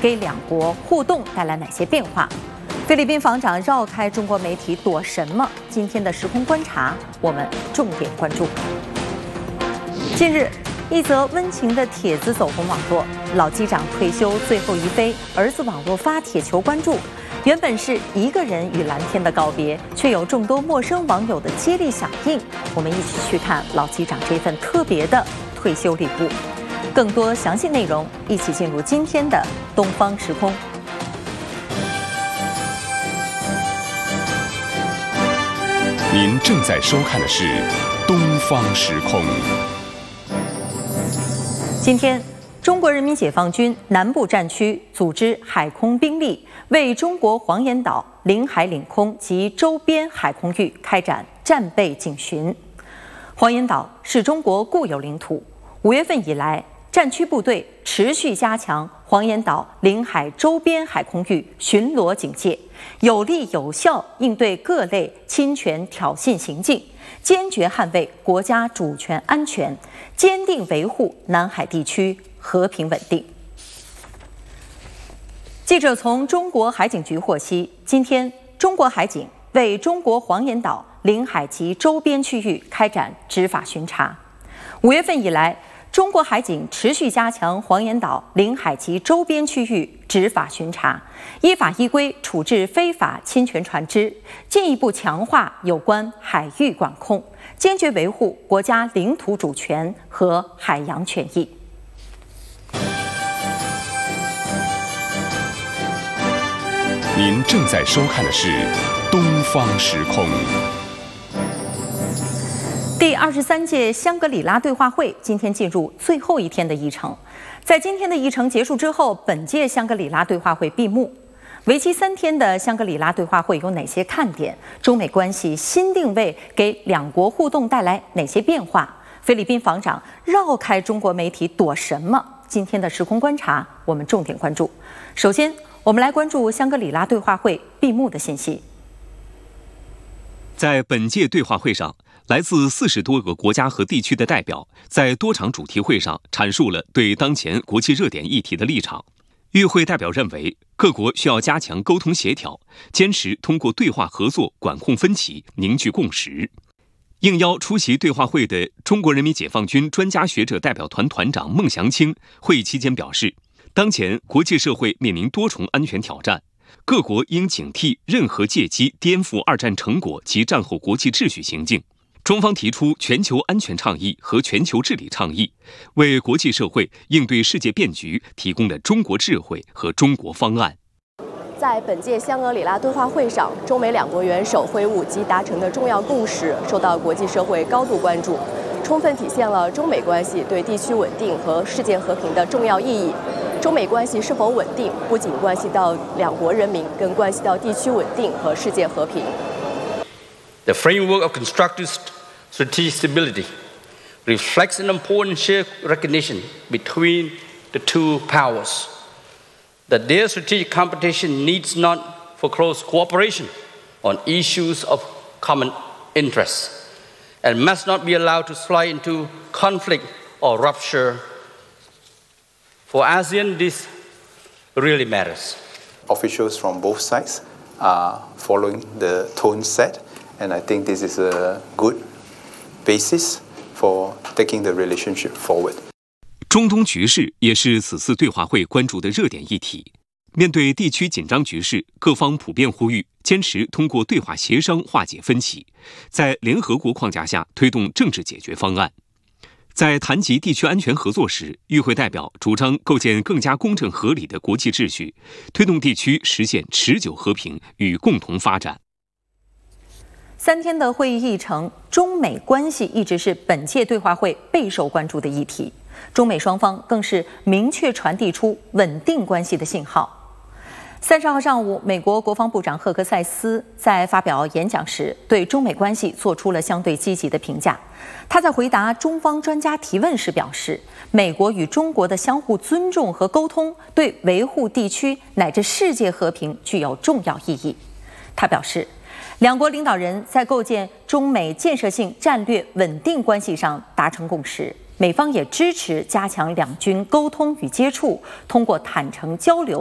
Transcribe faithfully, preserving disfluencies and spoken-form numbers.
给两国互动带来哪些变化？菲律宾防长绕开中国媒体躲什么？今天的时空观察，我们重点关注。近日，一则温情的帖子走红网络，老机长退休最后一飞，儿子网络发帖求关注。原本是一个人与蓝天的告别，却有众多陌生网友的接力响应。我们一起去看老机长这份特别的退休礼物。更多详细内容，一起进入今天的东方时空。 您正在收看的是东方时空。 今天，中国人民解放军南部战区组织海空兵力为中国黄岩岛领海领空及周边海空域开展战备警巡。黄岩岛是中国固有领土，五月份以来，战区部队持续加强黄岩岛领海周边海空域巡逻警戒，有力有效应对各类侵权挑衅行径，坚决捍卫国家主权安全，坚定维护南海地区和平稳定。记者从中国海警局获悉，今天中国海警为中国黄岩岛领海及周边区域开展执法巡查。五月份以来，中国海警持续加强黄岩岛领海及周边区域执法巡查，依法依规处置非法侵权船只，进一步强化有关海域管控，坚决维护国家领土主权和海洋权益。 您正在收看的是东方时空。 第二十三届香格里拉对话会今天进入最后一天的议程。在今天的议程结束之后，本届香格里拉对话会闭幕。为期三天的香格里拉对话会有哪些看点？中美关系新定位给两国互动带来哪些变化？菲律宾防长绕开中国媒体躲什么？今天的时空观察，我们重点关注。首先，我们来关注香格里拉对话会闭幕的信息。 在本届对话会上，来自四十多个国家和地区的代表在多场主题会上阐述了对当前国际热点议题的立场。与会代表认为，各国需要加强沟通协调，坚持通过对话合作管控分歧，凝聚共识。应邀出席对话会的中国人民解放军专家学者代表团团长孟祥青会议期间表示，当前国际社会面临多重安全挑战，各国应警惕任何借机颠覆二战成果及战后国际秩序行径。中方提出全球安全倡议和全球治理倡议，为国际社会应对世界变局提供了中国智慧和中国方案。 在本届香格里拉对话会上，中美两国元首会晤及达成的重要共识受到国际社会高度关注，充分体现了中美关系对地区稳定和世界和平的重要意义。中美关系是否稳定，不仅关系到两国人民，更关系到地区稳定和世界和平。 The framework of constructive strategic stability reflects an important shared recognition between the two powers that their strategic competition needs not for close cooperation on issues of common interest and must not be allowed to slide into conflict or rupture. For ASEAN, this really matters. Officials from both sides are following the tone set, and I think this is a good basis for taking the relationship forward. 中东局势也是此次对话会关注的热点议题。面对地区紧张局势，各方普遍呼吁坚持通过对话协商化解分歧，在联合国框架下推动政治解决方案。在谈及地区安全合作时，与会代表主张构建更加公正合理的国际秩序，推动地区实现持久和平与共同发展。 三天的会议议程，中美关系一直是本届对话会备受关注的议题。中美双方更是明确传递出稳定关系的信号。三十号上午，美国国防部长赫克塞斯在发表演讲时，对中美关系做出了相对积极的评价。他在回答中方专家提问时表示，美国与中国的相互尊重和沟通，对维护地区乃至世界和平具有重要意义。他表示，两国领导人在构建中美建设性战略稳定关系上达成共识。美方也支持加强两军沟通与接触，通过坦诚交流